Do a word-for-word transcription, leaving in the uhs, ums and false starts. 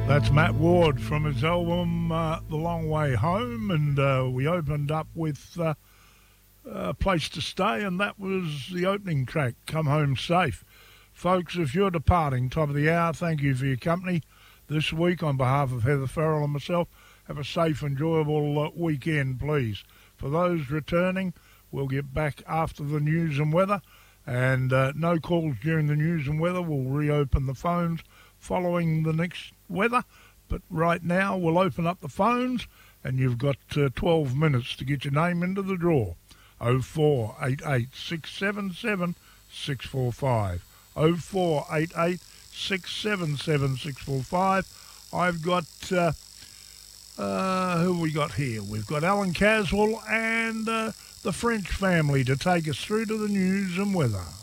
That's Matt Ward from his album uh, The Long Way Home, and uh, we opened up with uh, A Place to Stay, and that was the opening track, Come Home Safe. Folks, if you're departing, top of the hour, thank you for your company this week. On behalf of Heather Farrell and myself, have a safe, enjoyable uh, weekend, please. For those returning, we'll get back after the news and weather, and uh, no calls during the news and weather. We'll reopen the phones following the next weather, but right now we'll open up the phones, and you've got uh, twelve minutes to get your name into the draw. oh four eight eight, six seven seven, six four five. oh four eight eight, six seven seven, six four five. I've got, uh, uh, who have we got here? We've got Alan Caswell and uh, the French family to take us through to the news and weather.